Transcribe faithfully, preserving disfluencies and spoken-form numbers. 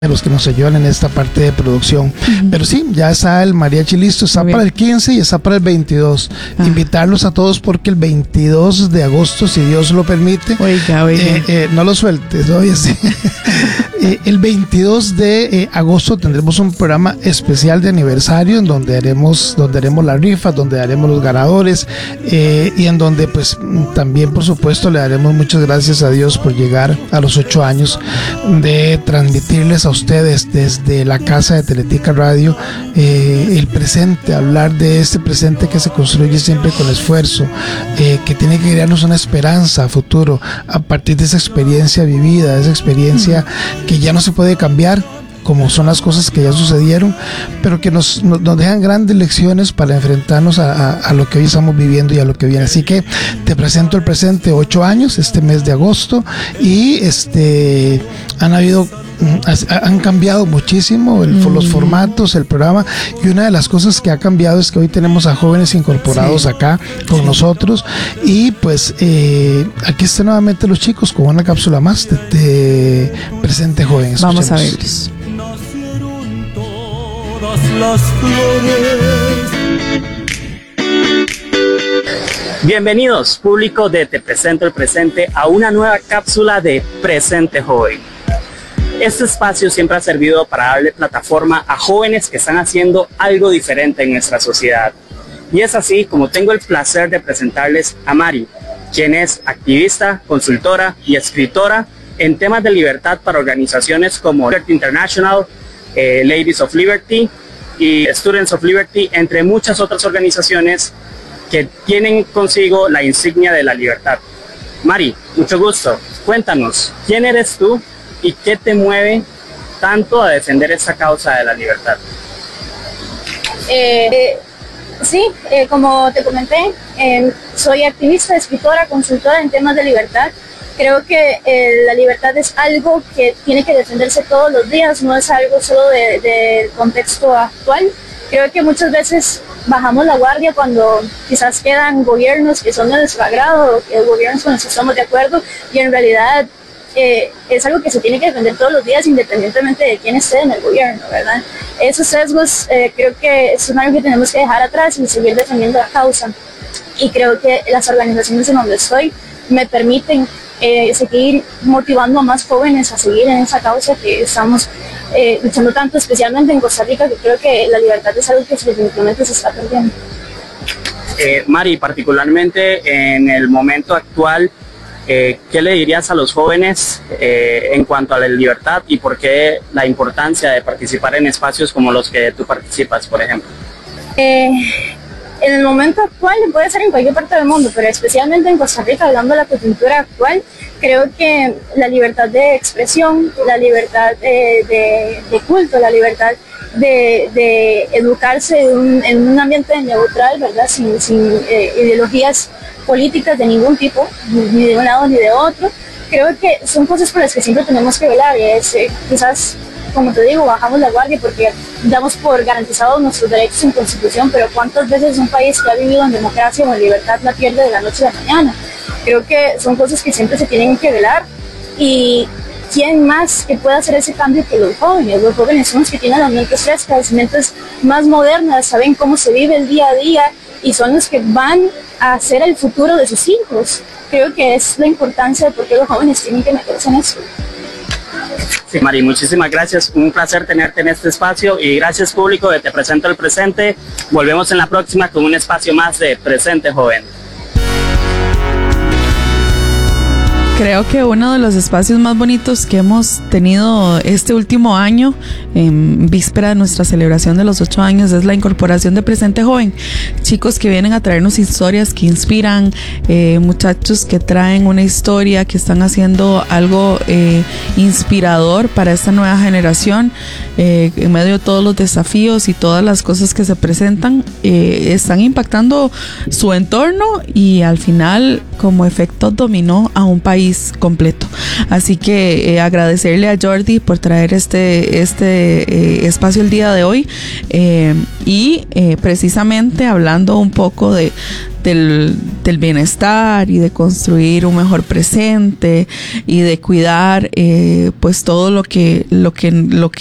los que nos ayudan en esta parte de producción. Uh-huh. Pero sí, ya está el mariachi listo, está para el quince y está para el veintidós. Ah. Invitarlos a todos porque el veintidós de agosto, si Dios lo permite, oiga, oiga. Eh, eh, no lo sueltes, oye, sí. eh, el veintidós de eh, agosto tendremos un programa especial de aniversario en donde haremos, donde haremos la rifa, donde haremos los ganadores eh, y en donde pues también por supuesto le daremos muchas gracias a Dios por llegar a los ocho años de transmitirles a ustedes desde la casa de Teletica Radio eh, el presente, hablar de este presente que se construye siempre con esfuerzo, eh, que tiene que crearnos una esperanza a futuro a partir de esa experiencia vivida, de esa experiencia uh-huh. que ya no se puede cambiar, como son las cosas que ya sucedieron, pero que nos, nos, nos dejan grandes lecciones para enfrentarnos a, a, a lo que hoy estamos viviendo y a lo que viene. Así que te presento el presente, ocho años, este mes de agosto, y este han habido han cambiado muchísimo el, mm. los formatos, el programa, y una de las cosas que ha cambiado es que hoy tenemos a jóvenes incorporados sí. acá con sí. nosotros, y pues eh, aquí están nuevamente los chicos con una cápsula más de, de Presente Joven. Escuchemos. Vamos a verlos. Nacieron todas las flores. Bienvenidos, público de Te Presento el Presente, a una nueva cápsula de Presente Joven. Este espacio siempre ha servido para darle plataforma a jóvenes que están haciendo algo diferente en nuestra sociedad. Y es así como tengo el placer de presentarles a Mari, quien es activista, consultora y escritora en temas de libertad para organizaciones como Liberty International, eh, Ladies of Liberty y Students of Liberty, entre muchas otras organizaciones que tienen consigo la insignia de la libertad. Mari, mucho gusto. Cuéntanos, ¿quién eres tú? ¿Y qué te mueve tanto a defender esta causa de la libertad? Eh, eh, sí, eh, como te comenté, eh, soy activista, escritora, consultora en temas de libertad. Creo que eh, la libertad es algo que tiene que defenderse todos los días, no es algo solo del de contexto actual. Creo que muchas veces bajamos la guardia cuando quizás quedan gobiernos que son de nuestro agrado, eh, gobiernos con los que estamos de acuerdo, y en realidad Eh, es algo que se tiene que defender todos los días independientemente de quién esté en el gobierno, ¿verdad? Esos sesgos eh, creo que son algo que tenemos que dejar atrás y seguir defendiendo la causa, y creo que las organizaciones en donde estoy me permiten eh, seguir motivando a más jóvenes a seguir en esa causa que estamos eh, luchando tanto, especialmente en Costa Rica, que creo que la libertad es algo que definitivamente se está perdiendo. Eh, Mari, particularmente en el momento actual, Eh, ¿qué le dirías a los jóvenes eh, en cuanto a la libertad y por qué la importancia de participar en espacios como los que tú participas, por ejemplo? Eh, en el momento actual, puede ser en cualquier parte del mundo, pero especialmente en Costa Rica, hablando de la coyuntura actual, creo que la libertad de expresión, la libertad de, de, de culto, la libertad de, de educarse en un, en un ambiente neutral, ¿verdad? Sin, sin eh, ideologías políticas de ningún tipo, ni de un lado ni de otro. Creo que son cosas por las que siempre tenemos que velar, y es, eh, quizás, como te digo, bajamos la guardia porque damos por garantizados nuestros derechos en Constitución, pero ¿cuántas veces un país que ha vivido en democracia o en libertad la pierde de la noche a la mañana? Creo que son cosas que siempre se tienen que velar, y ¿quién más que pueda hacer ese cambio que los jóvenes? Los jóvenes son los que tienen las mentes frescas, las mentes más modernas, saben cómo se vive el día a día, y son los que van a hacer el futuro de sus hijos. Creo que es la importancia de por qué los jóvenes tienen que meterse en eso. Sí, Mari, muchísimas gracias. Un placer tenerte en este espacio, y gracias, público de Te Presento el Presente. Volvemos en la próxima con un espacio más de Presente Joven. Creo que uno de los espacios más bonitos que hemos tenido este último año, en víspera de nuestra celebración de los ocho años, es la incorporación de Presente Joven. Chicos que vienen a traernos historias que inspiran, eh, muchachos que traen una historia, que están haciendo algo eh, inspirador para esta nueva generación, eh, en medio de todos los desafíos y todas las cosas que se presentan, eh, están impactando su entorno, y al final, como efecto dominó, a un país país completo. Así que eh, agradecerle a Jordi por traer este, este eh, espacio el día de hoy eh, y eh, precisamente hablando un poco de Del, del bienestar y de construir un mejor presente y de cuidar eh, pues todo lo que lo que lo que